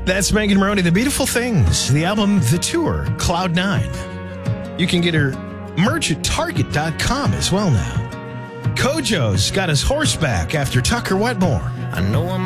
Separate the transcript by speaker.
Speaker 1: That's Megan Moroney, The Beautiful Things, the album, The Tour, Cloud 9. You can get her merch at Target.com as well now. Kojo's got his horse back after Tucker Wetmore.
Speaker 2: I know I'm